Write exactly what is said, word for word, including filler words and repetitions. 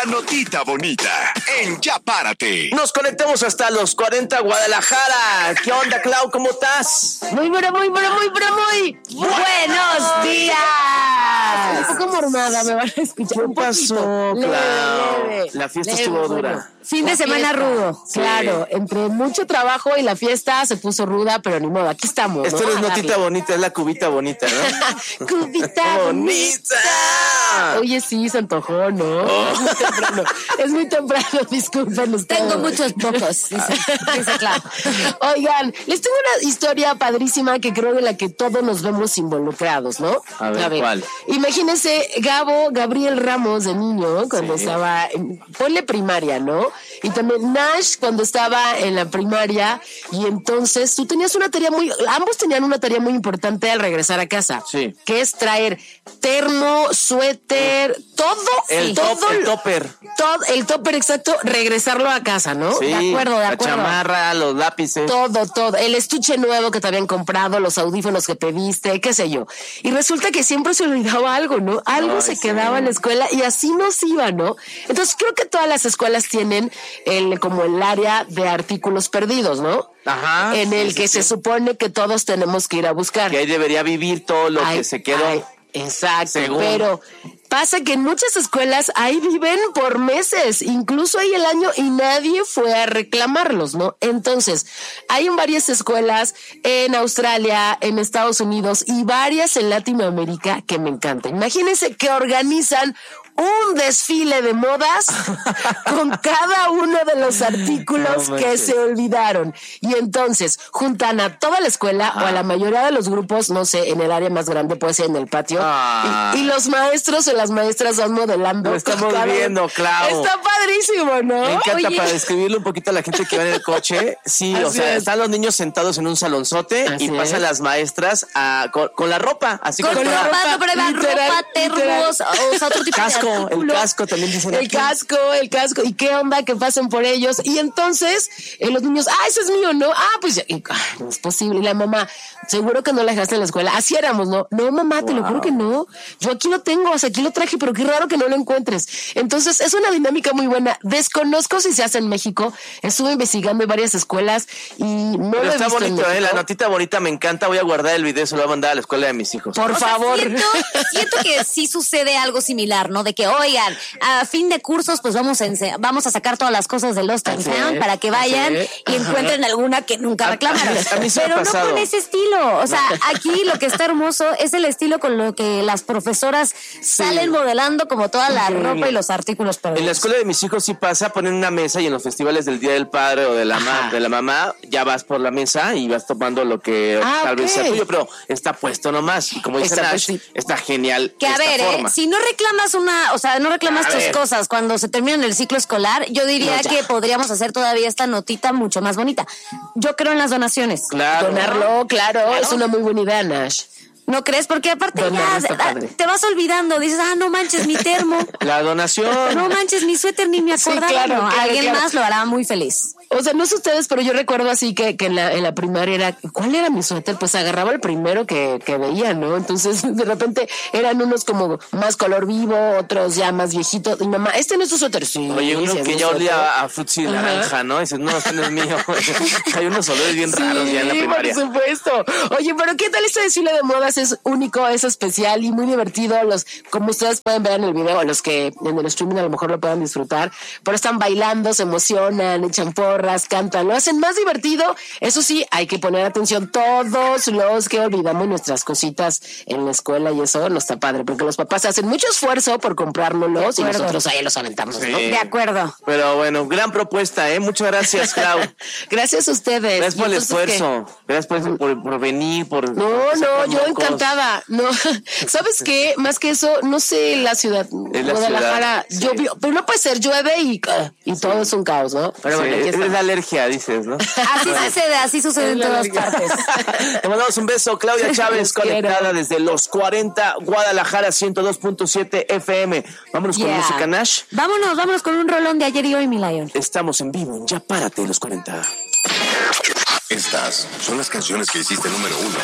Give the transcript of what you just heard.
la notita bonita en Ya Párate. Nos conectamos hasta los cuarenta Guadalajara. ¿Qué onda, Clau? ¿Cómo estás? Muy, pero muy, pero muy, pero muy buenos días. Un poco mormada, me van a escuchar. ¿Qué un pasó, poquito. Clau? Leve, leve, La fiesta leve, estuvo bueno. dura. Fin de La semana fiesta. rudo, Sí. claro. Entre mucho trabajo y la fiesta se puso ruda, pero ni modo, aquí estamos. Esto ¿no? no es A notita darle. bonita, es la cubita bonita, ¿no? Cubita ¡Bonita! Oye, sí, se antojó, ¿no? Es muy temprano, es muy temprano, disculpen ustedes. Tengo muchos pocos, dice, dice Clau. Oigan, les tengo una historia padrísima que creo de la que todos nos vemos involucrados, ¿no? A ver, ¿cuál? Imagínense Gabo, Gabriel Ramos de niño, cuando Sí. estaba, en, ponle primaria, ¿no? Y también Nash cuando estaba en la primaria, y entonces tú tenías una tarea muy, ambos tenían una tarea muy importante al regresar a casa. Sí. Que es traer termo, suéter, todo, El, todo, top, el topper. todo, el topper exacto, regresarlo a casa, ¿no? Sí, De acuerdo, de acuerdo. La chamarra, los lápices. Todo, todo. El estuche nuevo que te habían comprado, los audífonos que pediste, qué sé yo. Y resulta que siempre se olvidaba algo, ¿no? Algo Ay, se sí. quedaba en la escuela y así nos iba, ¿no? Entonces creo que todas las escuelas tienen el, como el área de artículos perdidos, ¿no? Ajá. En el Sí, que sí, se sí. supone que todos tenemos que ir a buscar. Que ahí debería vivir todo lo Ay, que se quedó. ay, exacto, Según. pero pasa que en muchas escuelas ahí viven por meses, incluso hay el año y nadie fue a reclamarlos, ¿no? Entonces, hay en varias escuelas en Australia, en Estados Unidos y varias en Latinoamérica que me encantan. Imagínense que organizan un desfile de modas con cada uno de los artículos No que manches. se olvidaron. Y entonces juntan a toda la escuela o a la mayoría de los grupos, no sé, en el área más grande, puede ser en el patio. Ah. Y, y los maestros o las maestras van modelando. Lo estamos con cada- viendo, Clau. Está padrísimo, ¿no? Me encanta Oye, para describirle un poquito a la gente que va en el coche. Sí, o Así sea, es. están los niños sentados en un salonzote Así y pasan es. las maestras a- con, con la ropa, así Con como la ropa, no, pero llevan literal, ropa, termos, o sea, otro tipo de casco, el artículo. casco también dicen El aquí. casco, el casco, y qué onda que pasen por ellos. Y entonces eh, los niños, ah, ese es mío, ¿no? Ah, pues ya, y, ah, no es posible. Y la mamá, seguro que no la dejaste en la escuela. Así éramos, ¿no? No, mamá, te lo juro que no. Yo aquí lo tengo, o sea, aquí lo traje, pero qué raro que no lo encuentres. Entonces es una dinámica muy buena. Desconozco si se hace en México. Estuve investigando en varias escuelas y no Pero lo he está visto en bonito, eh, la México. notita bonita me encanta. Voy a guardar el video, se lo voy a mandar a la escuela de mis hijos. Por O sea, favor. siento, siento que sí sucede algo similar, ¿no? De que, oigan, a fin de cursos, pues vamos a, ense- vamos a sacar todas las cosas de Lost and Así Found es, para que vayan así es. y encuentren alguna que nunca reclamaron. a mí se me ha Pero no pasado. con ese estilo. O sea, aquí lo que está hermoso es el estilo con lo que las profesoras salen modelando como toda la Increíble. ropa y los artículos perdidos. En la escuela de mis hijos sí pasa, ponen una mesa y en los festivales del Día del Padre o de la, ma- Ajá. de la mamá, ya vas por la mesa y vas tomando lo que Ah, tal vez sea ok. tuyo, pero está puesto nomás. Y como dice Está, Nash, pues, sí. está genial Que a esta ver, forma. ¿eh? Si no reclamas una, o sea, no reclamas A tus ver. cosas cuando se termina el ciclo escolar, yo diría No, ya. que podríamos hacer todavía esta notita mucho más bonita. Yo creo en las donaciones. Claro. Donarlo, claro, es una muy buena idea, Nash. ¿No crees? Porque aparte Donar ya está ah, padre. te vas olvidando, dices, ah, no manches mi termo, La donación. no manches mi suéter, ni me Sí, acordaba. claro, No, claro, alguien claro. más lo hará muy feliz. O sea, no sé ustedes, pero yo recuerdo así que, que en, la, en la primaria era, ¿cuál era mi suéter? Pues agarraba el primero que, que veía, ¿no? Entonces, de repente eran unos como más color vivo, otros ya más viejitos. Y mamá, ¿este no es tu suéter? Sí. Oye, uno sí, es que mi ya suéter. olía a frutzi Ajá. naranja, ¿no? Dices, no, este no es mío. Hay unos olores bien raros ya en la Sí, primaria. por supuesto. Oye, pero ¿qué tal este desfile de modas? Es único, es especial y muy divertido. Los, como ustedes pueden ver en el video, los que en el streaming a lo mejor lo puedan disfrutar, pero están bailando, se emocionan, echan porras, cantan, lo hacen más divertido. Eso sí, hay que poner atención todos los que olvidamos nuestras cositas en la escuela y eso no está padre, porque los papás hacen mucho esfuerzo por comprárnoslos y De acuerdo. nosotros ahí los aventamos, ¿no? Sí. De acuerdo. Pero bueno, gran propuesta, ¿eh? Muchas gracias, Clau. Gracias a ustedes. Gracias por el ¿Y entonces qué? esfuerzo. Gracias por, por, por venir, por... No, por no, sacar yo mocos. encantada. No, ¿sabes qué? Más que eso, no sé la ciudad, Es la Guadalajara, ciudad, sí. llovió, pero no puede ser, llueve y, ah, y todo es un caos, ¿no? Pero Sí, bueno, aquí es estamos. la alergia, dices, ¿no? Así sucede, así sucede en Es la todas verga. partes. Te mandamos un beso, Claudia Chávez, Los quiero. conectada desde los cuarenta, Guadalajara, ciento dos punto siete F M. Vámonos con Yeah. música, Nash. Vámonos, vámonos con un rolón de ayer y hoy, mi Lion. Estamos en vivo en Ya Párate, los cuarenta. Estas son las canciones que hiciste número uno